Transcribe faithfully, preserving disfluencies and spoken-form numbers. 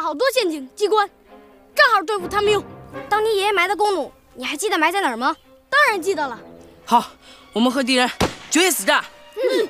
好多陷阱机关，正好对付他们用。当你爷爷埋的弓弩，你还记得埋在哪儿吗？当然记得了。 好，我们和敌人决一死战。 嗯。